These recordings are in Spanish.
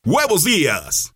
Huevos Díaz.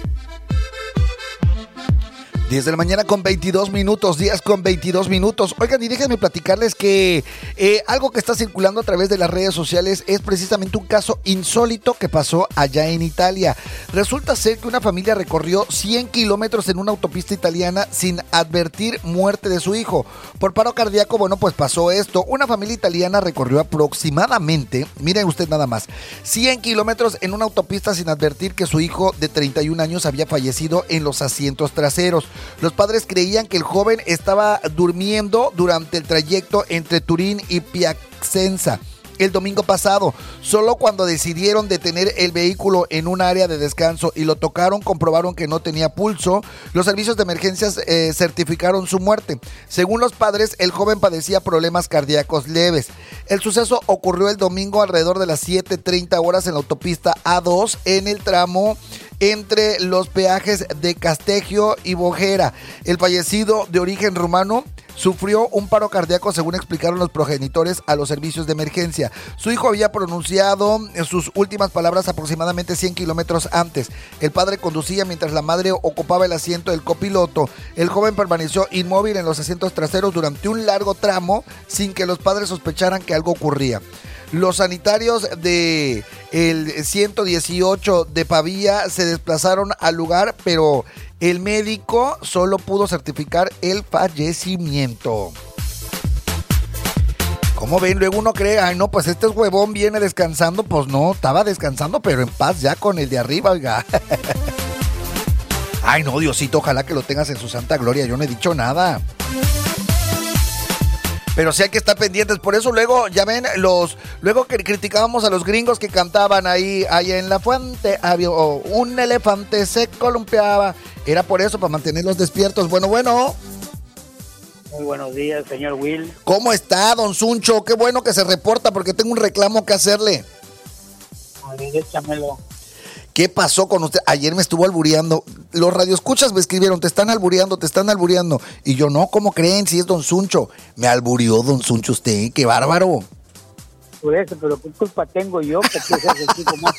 10 de la mañana con 22 minutos, 10 con 22 minutos. Oigan, y déjenme platicarles que algo que está circulando a través de las redes sociales es precisamente un caso insólito que pasó allá en Italia. Resulta ser que una familia recorrió 100 kilómetros en una autopista italiana sin advertir muerte de su hijo. Por paro cardíaco, bueno, pues pasó esto. Una familia italiana recorrió aproximadamente, miren usted nada más, 100 kilómetros en una autopista sin advertir que su hijo de 31 años había fallecido en los asientos traseros. Los padres creían que el joven estaba durmiendo durante el trayecto entre Turín y Piacenza el domingo pasado. Solo cuando decidieron detener el vehículo en un área de descanso y lo tocaron, comprobaron que no tenía pulso. Los servicios de emergencias certificaron su muerte. Según los padres, el joven padecía problemas cardíacos leves. El suceso ocurrió el domingo alrededor de las 7:30 horas en la autopista A2 en el tramo entre los peajes de Casteggio y Voghera. El fallecido, de origen rumano, sufrió un paro cardíaco, según explicaron los progenitores a los servicios de emergencia. Su hijo había pronunciado sus últimas palabras aproximadamente 100 kilómetros antes. El padre conducía mientras la madre ocupaba el asiento del copiloto. El joven permaneció inmóvil en los asientos traseros durante un largo tramo sin que los padres sospecharan que algo ocurría. Los sanitarios de el 118 de Pavía se desplazaron al lugar, pero el médico solo pudo certificar el fallecimiento. ¿Cómo ven? Luego uno cree, ay no, pues este huevón viene descansando. Pues no, estaba descansando, pero en paz ya con el de arriba, oiga. Ay no, Diosito, ojalá que lo tengas en su santa gloria. Yo no he dicho nada. Pero sí hay que estar pendientes. Por eso luego, ya ven, luego que criticábamos a los gringos que cantaban ahí en la fuente, había un elefante se columpiaba. Era por eso, para mantenerlos despiertos. Bueno. Muy buenos días, señor Will. ¿Cómo está, don Suncho? Qué bueno que se reporta porque tengo un reclamo que hacerle. A ver, échamelo. ¿Qué pasó con usted? Ayer me estuvo albureando. Los radioescuchas me escribieron, te están albureando. Y yo, no, ¿cómo creen? Si es don Suncho. Me alburió don Suncho usted, qué bárbaro. Por eso, pero ¿qué culpa tengo yo? Que tú seas el chico más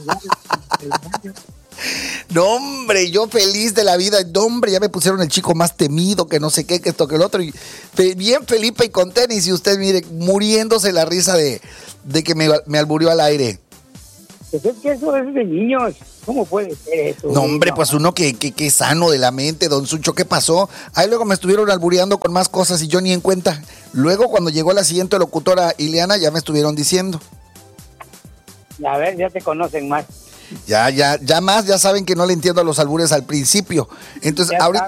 No, hombre, yo feliz de la vida. No, hombre, ya me pusieron el chico más temido, que no sé qué, que esto, que el otro. Y bien Felipe y con tenis. Y usted, mire, muriéndose la risa de que me alburió al aire. Pues es que eso es de niños. ¿Cómo puede ser eso? No, hombre, pues uno que sano de la mente, don Suncho, ¿qué pasó? Ahí luego me estuvieron albureando con más cosas y yo ni en cuenta. Luego, cuando llegó la siguiente locutora, Ileana, ya me estuvieron diciendo. A ver, ya te conocen más. Ya saben que no le entiendo a los albures al principio. Entonces, ya ahorita...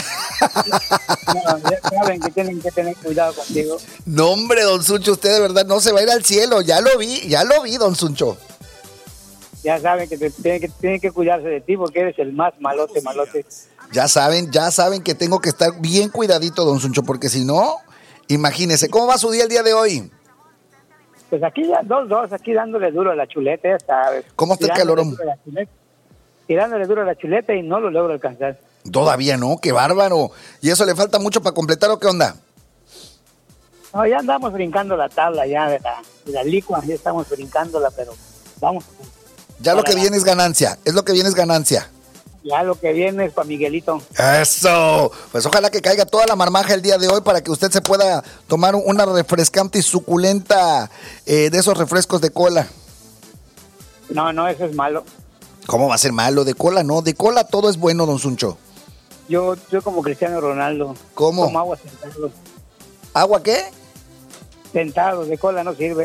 ya saben que tienen que tener cuidado contigo. No, hombre, don Suncho, usted de verdad no se va a ir al cielo. Ya lo vi, don Suncho. Ya saben que tienen que cuidarse de ti porque eres el más malote. Ya saben que tengo que estar bien cuidadito, don Suncho, porque si no, imagínese, ¿cómo va su día el día de hoy? Pues aquí ya, dos, aquí dándole duro a la chuleta, ya sabes. ¿Cómo está el calorón? Tirándole duro a la chuleta y no lo logro alcanzar. Todavía no, qué bárbaro. ¿Y eso le falta mucho para completar o qué onda? No, ya andamos brincando la tabla ya de la licua, ya estamos brincándola, pero vamos. Ya lo que viene es ganancia, Ya lo que viene es para Miguelito. ¡Eso! Pues ojalá que caiga toda la marmaja el día de hoy para que usted se pueda tomar una refrescante y suculenta de esos refrescos de cola. No, eso es malo. ¿Cómo va a ser malo? De cola no, de cola todo es bueno, don Suncho. Yo como Cristiano Ronaldo. ¿Cómo? Tomo agua sentado. ¿Agua qué? Sentado, de cola no sirve.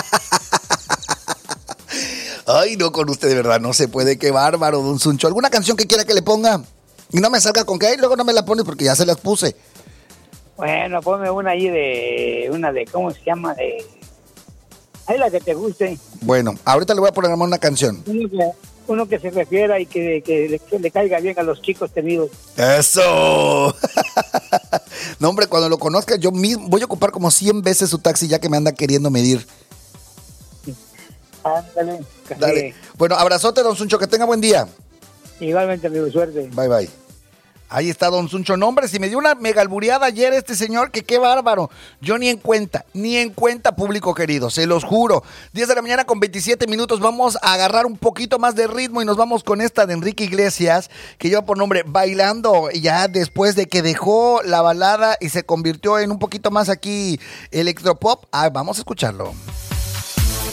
Ay, no, con usted de verdad no se puede. Qué bárbaro, don Suncho. ¿Alguna canción que quiera que le ponga? Y no me salga con que, luego no me la pones porque ya se las puse. Bueno, ponme una ahí ¿cómo se llama? Ahí la que te guste. Bueno, ahorita le voy a poner una canción. Uno que se refiera y que le caiga bien a los chicos temidos. ¡Eso! No, hombre, cuando lo conozca, yo mismo voy a ocupar como 100 veces su taxi ya que me anda queriendo medir. Ándale. Dale. Bueno, abrazote, don Suncho, que tenga buen día. Igualmente, amigo, suerte. Bye. Ahí está Don Suncho. No, hombre, si me dio una mega albureada ayer este señor, que qué bárbaro. Yo ni en cuenta, público querido, se los juro. 10 de la mañana con 27 minutos. Vamos a agarrar un poquito más de ritmo y nos vamos con esta de Enrique Iglesias, que lleva por nombre Bailando. Ya después de que dejó la balada y se convirtió en un poquito más aquí electropop. Vamos a escucharlo.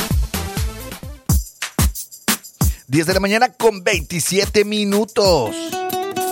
10 de la mañana con 27 minutos.